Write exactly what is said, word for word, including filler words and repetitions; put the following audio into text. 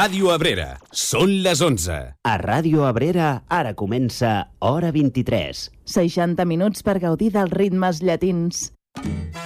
Ràdio Abrera. Són les onze. A Ràdio Abrera ara comença Hora vint-i-tres. seixanta minuts per gaudir dels ritmes llatins.